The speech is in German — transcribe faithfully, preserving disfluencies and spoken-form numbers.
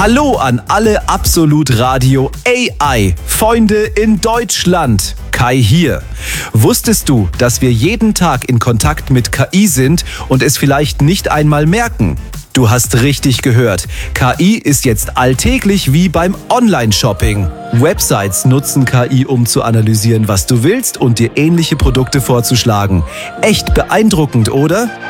Hallo an alle Absolut Radio A I-Freunde in Deutschland. Kai hier. Wusstest du, dass wir jeden Tag in Kontakt mit K I sind und es vielleicht nicht einmal merken? Du hast richtig gehört. K I ist jetzt alltäglich wie beim Online-Shopping. Websites nutzen K I, um zu analysieren, was du willst und dir ähnliche Produkte vorzuschlagen. Echt beeindruckend, oder?